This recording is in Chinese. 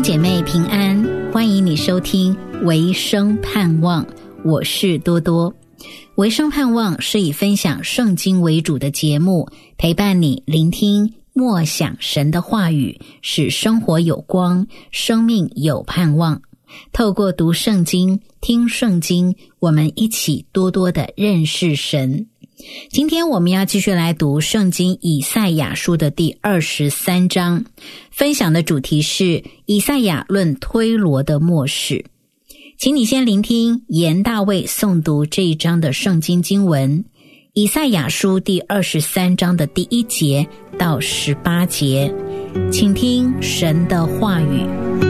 姐妹平安，欢迎你收听维生盼望，我是多多。维生盼望是以分享圣经为主的节目，陪伴你聆听默想神的话语，使生活有光，生命有盼望。透过读圣经、听圣经，我们一起多多的认识神。今天我们要继续来读圣经以赛亚书的第23章，分享的主题是以赛亚论推罗的末世。请你先聆听严大卫诵读这一章的圣经经文，以赛亚书第23章的第1节到18节，请听神的话语。